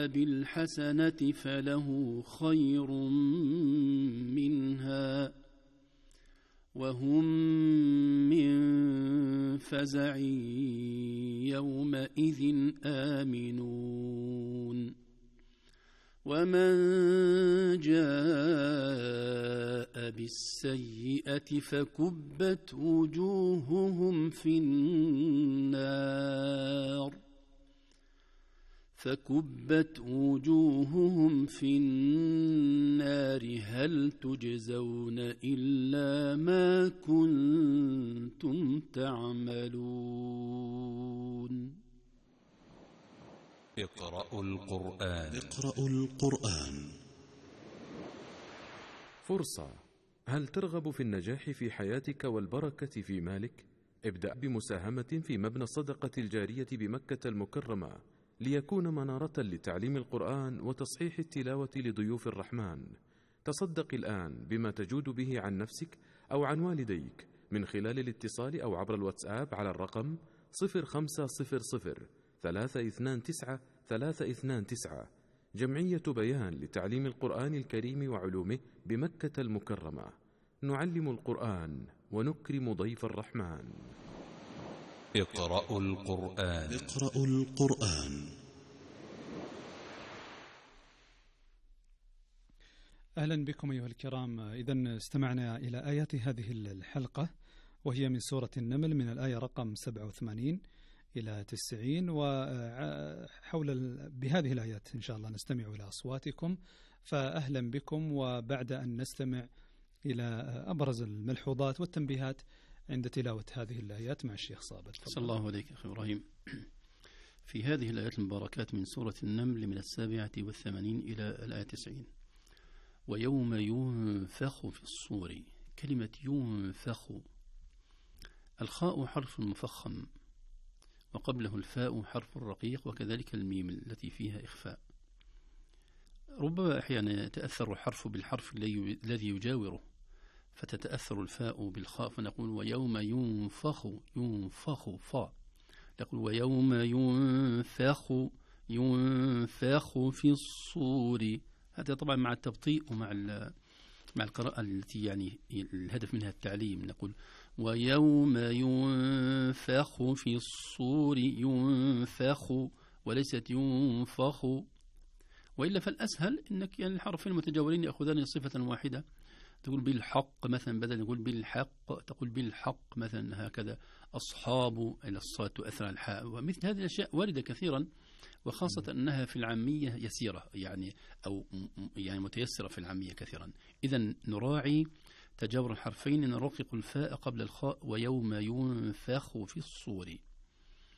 بالحسنة فله خير منها وهم من فزع يومئذ آمنون ومن جاء بالسيئة فكبت وجوههم في النار هل تجزون إلا ما كنتم تعملون. اقرأوا القرآن. فرصة. هل ترغب في النجاح في حياتك والبركة في مالك؟ ابدأ بمساهمة في مبنى الصدقة الجارية بمكة المكرمة ليكون منارة لتعليم القرآن وتصحيح التلاوة لضيوف الرحمن. تصدق الآن بما تجود به عن نفسك أو عن والديك من خلال الاتصال أو عبر الواتساب على الرقم 0500 329 329. جمعية بيان لتعليم القرآن الكريم وعلومه بمكة المكرمة. نعلم القرآن ونكرم ضيف الرحمن. اقرأوا القرآن. أهلا بكم أيها الكرام. إذن استمعنا إلى آيات هذه الحلقة وهي من سورة النمل من الآية رقم 87 إلى 90، وحول بهذه الآيات إن شاء الله نستمع إلى أصواتكم، فأهلا بكم. وبعد أن نستمع إلى أبرز الملحوظات والتنبيهات عند تلاوة هذه الآيات مع الشيخ صابر. صلى الله عليك أخي إبراهيم. في هذه الآيات المباركات من سورة النمل من 87 إلى الآية 90: ويوم ينفخ في الصور. كلمة ينفخ، الخاء حرف مفخم وقبله الفاء حرف رقيق وكذلك الميم التي فيها إخفاء. ربما أحيانا يتأثر الحرف بالحرف الذي يجاوره فتتأثر الفاء بالخاء فنقول ويوم ينفخ فاء، نقول ويوم ينفخ في الصور. هذا طبعا مع التبطيء ومع القراءة التي يعني الهدف منها التعليم. نقول ويوم ينفخ في الصور، ينفخ وليست ينفخ. وإلا فالأسهل أنك يعني الحرفين المتجاورين يأخذان صفة واحدة، تقول بالحق مثلا بدل نقول بالحق تقول بالحق مثلا، هكذا. أصحاب إلى الصاد تؤثر على الحاء، ومثل هذه الأشياء واردة كثيرا، وخاصة أنها في العامية يسيرة يعني أو يعني متيسرة في العامية كثيرا. إذن نراعي تجاور الحرفين، نرقق الفاء قبل الخاء ويوم ينفخ في الصور.